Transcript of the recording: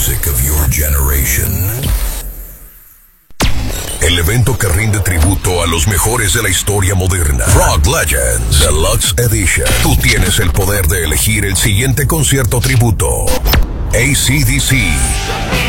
music of your generation. El evento que rinde tributo a los mejores de la historia moderna. Rock Legends Deluxe Edition. Tú tienes el poder de elegir el siguiente concierto tributo. AC/DC.